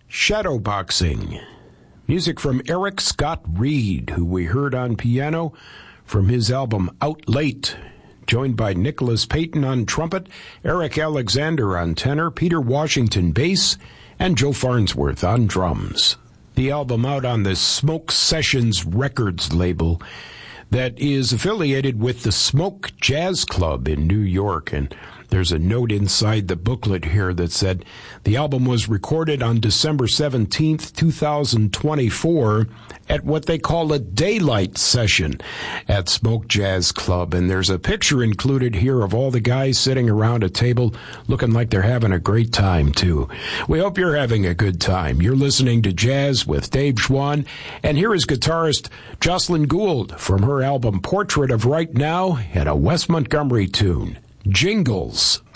Shadowboxing. Music from Eric Scott Reed, who we heard on piano from his album Out Late, joined by Nicholas Payton on trumpet, Eric Alexander on tenor, Peter Washington bass, and Joe Farnsworth on drums. The album out on the Smoke Sessions Records label that is affiliated with the Smoke Jazz Club in New York. And there's a note inside the booklet here that said the album was recorded on December 17th, 2024 at what they call a daylight session at Smoke Jazz Club. And there's a picture included here of all the guys sitting around a table looking like they're having a great time, too. We hope you're having a good time. You're listening to Jazz with Dave Schwann. And here is guitarist Jocelyn Gould from her album Portrait of Right Now and a Wes Montgomery tune, Jingles.